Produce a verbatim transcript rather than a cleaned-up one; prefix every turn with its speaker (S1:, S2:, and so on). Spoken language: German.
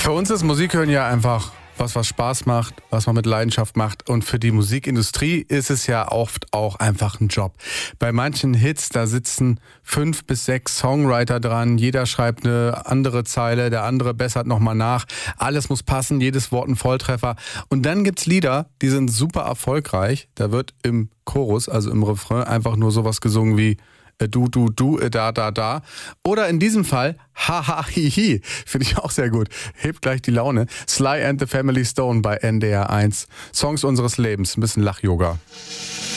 S1: Für uns ist Musik hören ja einfach was, was Spaß macht, was man mit Leidenschaft macht. Und für die Musikindustrie ist es ja oft auch einfach ein Job. Bei manchen Hits, da sitzen fünf bis sechs Songwriter dran. Jeder schreibt eine andere Zeile, der andere bessert nochmal nach. Alles muss passen, jedes Wort ein Volltreffer. Und dann gibt's Lieder, die sind super erfolgreich. Da wird im Chorus, also im Refrain, einfach nur sowas gesungen wie Du, du, du, da, da, da. Oder in diesem Fall, ha, ha, hi, hi. Finde ich auch sehr gut. Hebt gleich die Laune. Sly and the Family Stone bei N D R eins. Songs unseres Lebens. Ein bisschen Lach-Yoga.